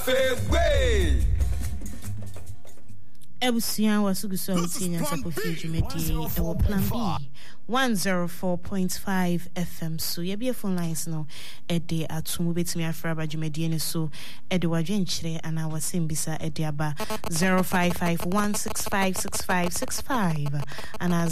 Ebusia wasuguso utinya sapofi jumedi ewo plan B 104.5 FM so ye phone lines no ede atumu betimi afra ba jumedi ne so ede wadwenchire ana wasimbisa ede aba 0551656565 ana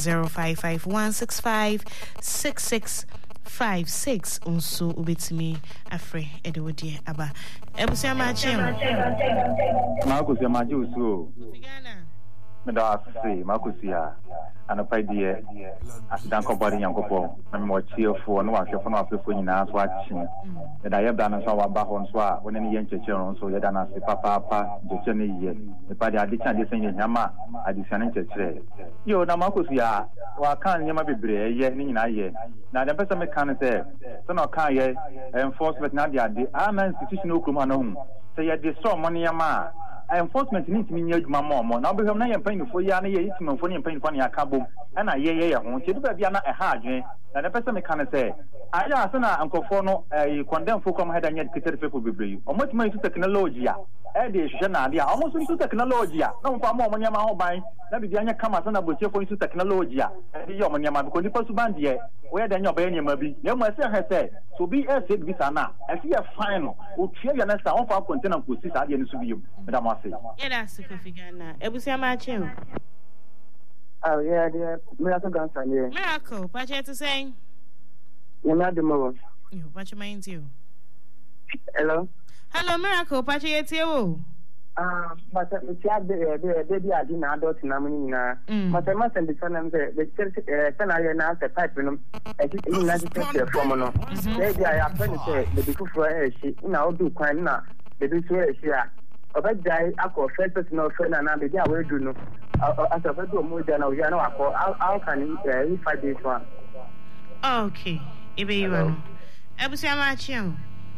0551656656 onso ubetimi afre ede wodi aba ebusia mache Marcus Yamaji usu Medasi Marcusia anapai die asidan ko body yankopo na mo chiefo no ahwefo no afefo nyina so achi da yebda no so wa ba ho so a woni ne yencheche no so yeda na se papa jeche ne ye e pa de adicha de senye nyama adisane nchechire yo na Marcusia wa kan nyama bebre ye ni nyina ye na de pesa me kan se so no kan ye enforcement na de ade ama institution okrum na hu se ye de so mo ne yama enforcement needs to mean my mom. Now, because I am paying for Yana, it's no funny and paying for your cabo, and I won't you be a hard, and the person can say, I asked Uncle Fono, a condemned for come head and yet consider people be brave, or much more to technology. Edition, almost into technology. No more money, my own buying. Let me be any come as an abusive for into technology. And the young man, because the person band yet, where then your baby may be. No, my son has said, so be a said this Anna. I see a final, who cheer your next of our container who sits at the end of you, Madame Marcy. Yeah, that's the figure. Ebusia Machu. Oh, yeah, dear. Miracle, what you to say? You're not the most. You, what you mean to you? Hello? Hello, Miracle, what you to you? But the baby I didn't adult in Amina. But I must understand the church, I announced a pipe in them. I think in the formula. Maybe I have to say the before she now do crime now. The before she about die, I call first personal friend and I be there. Where do you know? As a person more than we are now, how can you fight this one? Okay, Ibe you. Ebusia Machu.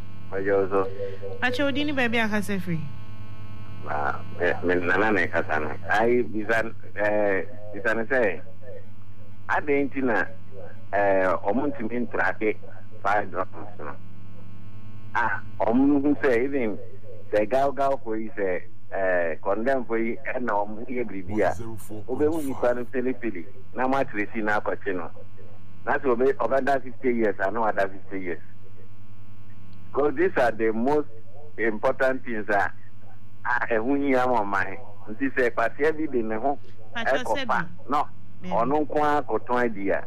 Pacho dini baby I can say free. Nana Kasana. I say, I didn't know Omuntimin traffic 5 drops. Say, even the Gao for is a condemned for you and every year. Over when you can Philly, now much receive now, Pachino. That's over that 50 years, I know other 50 years. Because these are the most important things that I am my. This is a party every day. No, or no one or 2 idea.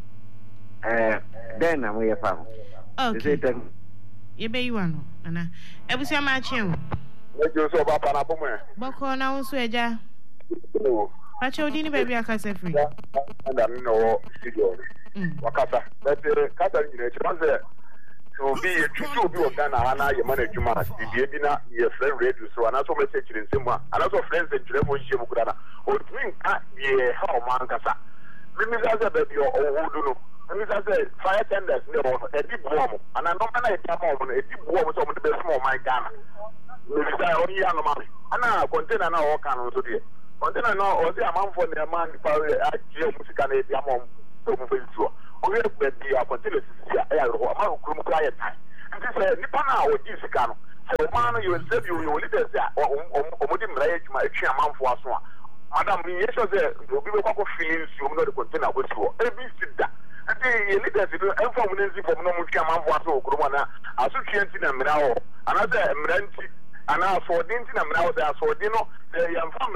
Then I'm here. Okay, you be one, Anna. Ebusia Machu. Let you so about Panapome. Boko now, Sweja. Pacho dini baby I can say free. And I know, Wakasa. But Catherine, so be a true view of Dana, your manager, the Abina, your friend radio, so another message in Simba, another friends in Trevor Shimukana, or drink at the how Mancasa. Let me say that you all do know. Let me say fire tenders, no, a deep warm, and I know I come on a deep warm with some of the best small my Ghana. Let me say, oh, young man, and now container now all can also do. Container now, or the amount for the man, I hear music and a amount of we are continuing to see a quiet time. And this is Nipana or Gisicano. So, man, you will say you will leaders or Modim Rage, my chairman for us. Madam, yes, you'll be able to feelings you know the container with you. Every sit down. And the leaders will inform from no chairman for us or Grumana, associating them now, another emergency. And now for dinner, now they are for dinner. They are from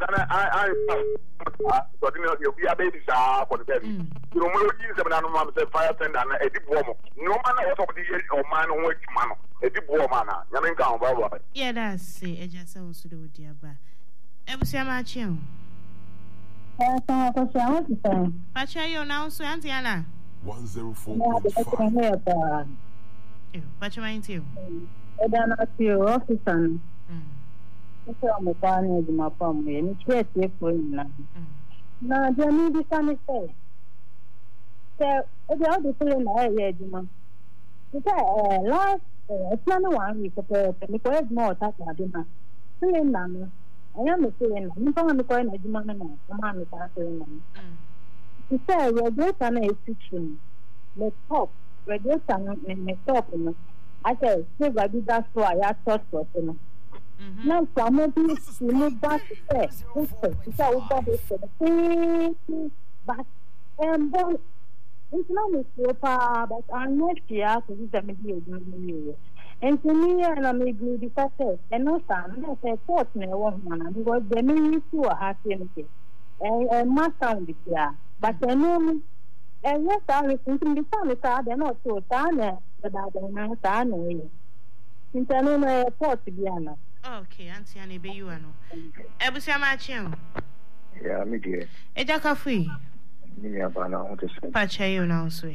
you'll be a baby for the baby. You know, use them and fire tender and a deep woman. No matter what of the year or man or which man, a deep woman. Yaminka, Baba. Yeah, that's it. I just sounds to do, dear. But Ebusia Machu. Pacha, you now, so Antiana 104.5. Pacha, mind you. I don't know your officer. I'm a partner of my family, and it's very for you now. Now, there may be some mistake. So, the other thing I heard, you know, last, it's not one week, because more attack, I do not. I am a saying, I'm going to go in a demand, I'm on the bathroom. You say, we're great on a fiction. Let's talk. We're great on a stop. I said, that's why I thought so. Now, somebody will back to say, but it's not a super, but I'm not here to do the and to me, and I may be the fact, and no son, I said, thought me one because the meaning to a happy and must sound it here. But I know, and yes, I listen to the family card and not so tiny, but I don't know tiny. Since I know my port to be honest. Okay, Auntie Annie, be you know. Ebusia Machin. Yeah, me dear. A jackafi. Pacha, you know, sweet.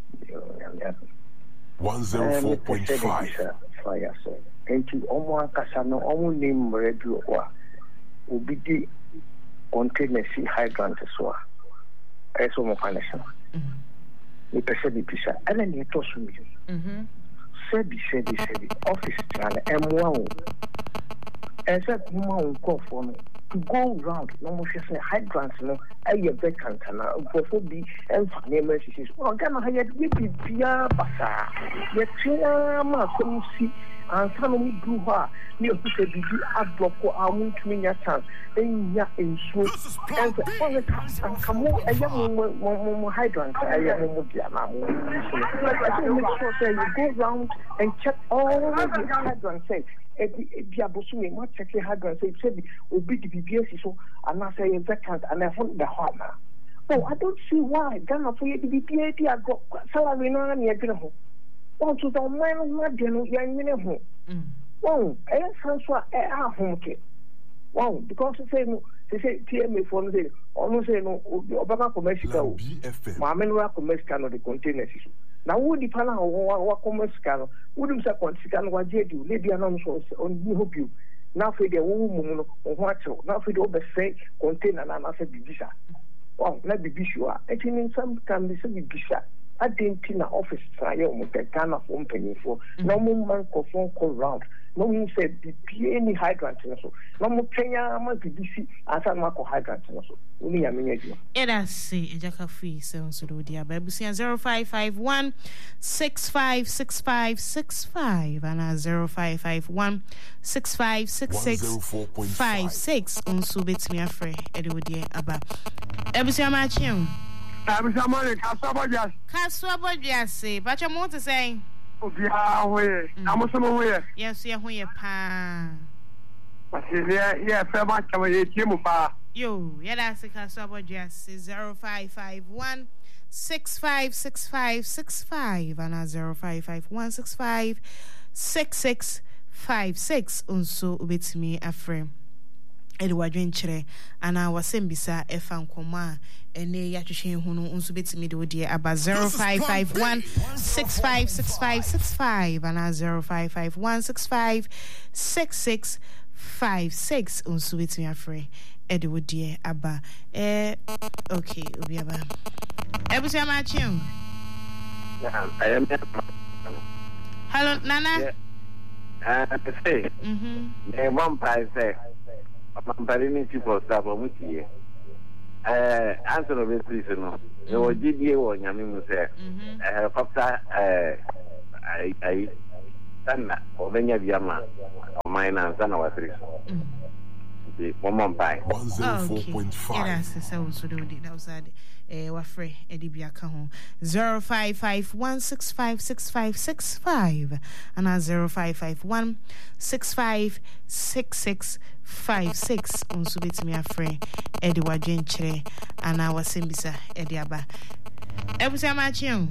104.5 fire so enti omo akasa no omo name radio wa obi di container si hydrant so a eso mo connection ni pese bi pisa ana ni to so mi sebi office tana emwa o esa kuma on call for me to go round no mo say hydrants no aye vacant na go be name is o gana ha ye bi bia basa ye tia ma so si ansa no mi du ha ni o se bi abloko amuntumi nya chance enya enso and kamo aye mo hydrants aye mo bia na mo so you go round and check all the hydrants say Biabosumi, what check hydrants say obi the BBS so and I say vacant and I found the harmer. Oh, I don't see why Ghana for you to be PAT I got salary no and you're going home. Oh, to the man not doing young home. Oh, I sounds what I home. Wow, because they say TMA for the almost say no Obama commercial. Mamma commercial no the containers. Now, would the panel or commerce can wouldn't support Sikan what they do, lady announcers on you hope you. Now for the woman or what so, now for the over say container and I said Bibisa. Oh, not Bibisha. I think in some can be said Bibisa. I didn't in the office trial with the kind of company for no man phone call round. No one said the any hydrant so. No more Kenya might be busy as a mark of hydrant so. Only a minute. It has say a jack of free sounds to do dear baby 0551 656565 and 0551 656656 on Subits me afraid Edu dear Abba. Ebusia Machin. Caswabodia say, but I'm more to say. Yes, you're here, pa. But yeah, fair much of a team. You, yes, Caswabodia 0551 656565 and 0551 656656 unso with me a friend. Edward Drenchere and I was Sembisa Efan Koma and Yatushin Hunu Unsubit Mido dear about 0551 656565 and 0551 656656 Unsubit me afraid Edward dear Abba okay Ubi Abba Ebusia Machin. I am hello Nana. Say one price say I'm very people stop on with you. Answer of this reason. No, did you or Yamin say, I have after I done or Venya Yama or mine and son of a three. The woman by 104.5. Yes, I also do it outside. Wafre Edibiaka home 0551656565 and 0551 656656 unsubit me afre Edward Drenchere and our Simbisa Ediaba. Ebusia Machin.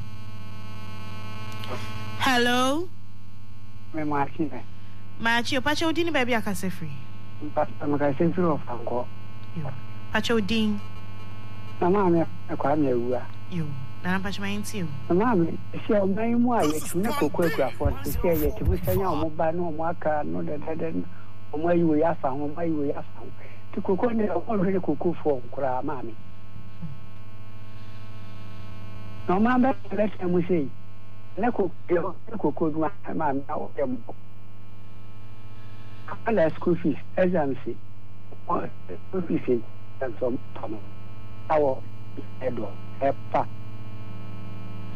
Hello. Me Machin. Machin, Pacho Dini baby akase free. I'm going to of Ango. Pacho Din. Mamma, a crime you. Now, Pacho, my you. Mamma, she will name why it's not a quick for to say that we say no mobile waka, no that where you were found, why you were found. To cook on already cuckoo for cry, mammy. No, mamma, let him say. Let cook could one man now. And the school fees, as I'm saying, school fees and some our head of Papa.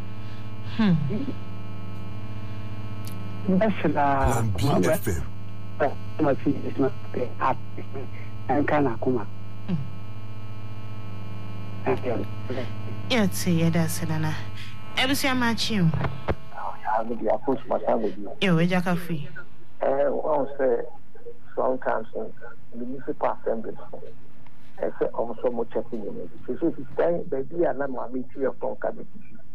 Plan B FM my feet is not at and can I come up? Yes, that's it. Every time I chill, I will be approached myself with you. You will jack a free. One say sometimes in the municipal assembly. I say also much checking in it. So if it's time, baby, and I'm a meeting of Tom Cabin.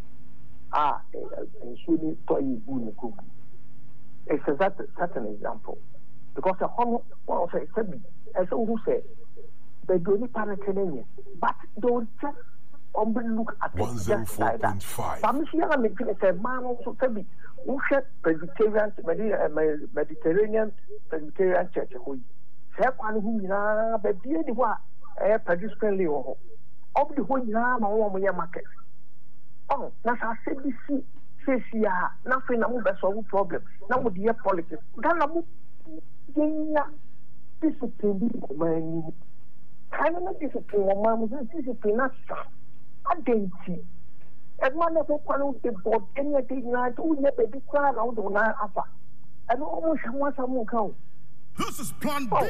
And shouldn't toy you cook. It's that's an example. Because a home, well, say, as who said, they don't panic in but don't just look at 104.5. I'm sure I'm making a man also tell me, who said Presbyterian, Mediterranean Presbyterian Church, who said one who but dear the one, a pedestrian of the whole Yama market. Oh, that's how I said this. Says yeah, nothing that's all problem. Now with the politics, Ganamu, discipline, man. Kind of discipline, man, discipline, not identity. And one of the board, anything like who never be crying out on our upper. And almost want some count. This is plan B.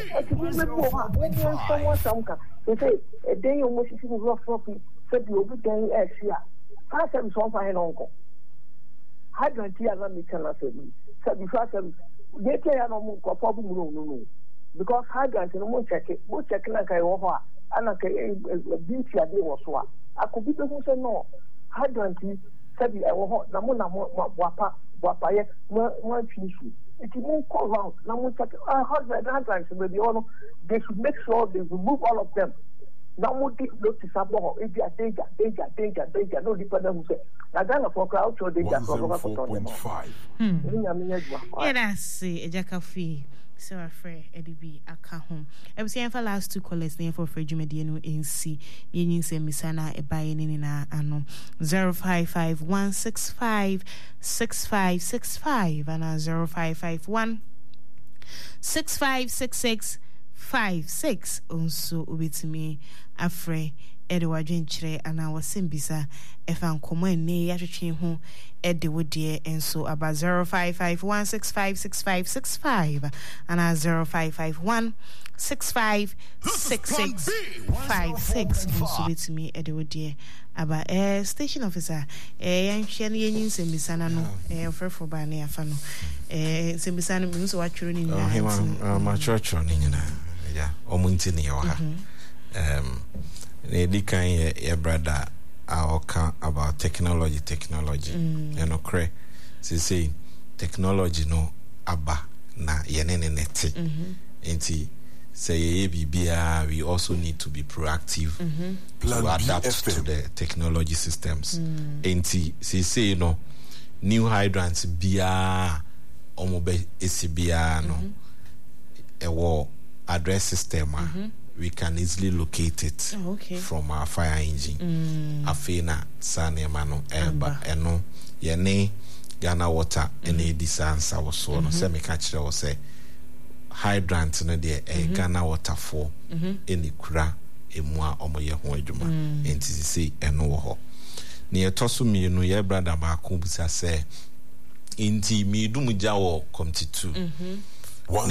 They say a day almost is rough, said the over day as here. I said, so fine, uncle. I guarantee I don't make an answer. Said before I said, they can't no more because I guarantee no more check it, more check like I offer, and I can beauty a day or so. I could be the one say no. I guarantee said I will not wapa, one issue. It won't call out. Now, we check husband, they should make sure they remove all of them. Now, we look to support if you are danger, no dependent. I got a crowd so they just 104.5. Yeah, that's a jackafi. So afraid Eddie B. Akahom. I was saying for last two callers name for Fred Mediano in C. Yin say Misana a buying in a anno 055-165-6565 and 0551-656656 also with me afraid Edward Jenchre and our Simbisa if I'm common ne yatchin who Eddie would dear and so about 0551656565 and 0551656656 also with me Eddie would dear about station officer and Shani Simbisana no for Bania Fano Simbisana means what you're in my church on yeah Omuntini Nedi kan ye brother aoka about technology and okre say technology no aba na yenene neti enti say ye bibia we also need to be proactive to adapt to the technology systems enti say no new hydrants bia omobe esibia no ewo address system we can easily locate it from our fire engine. Afena Sanema no eba eno yene Ghana Water ene disansa was so no say me catch or say hydrant no de Ghana Water for any kura emwa omoye ho adwuma enti say eno wo ho ne etoso mi no ye brother ba ko busa say inti mi dum gya wo committee 2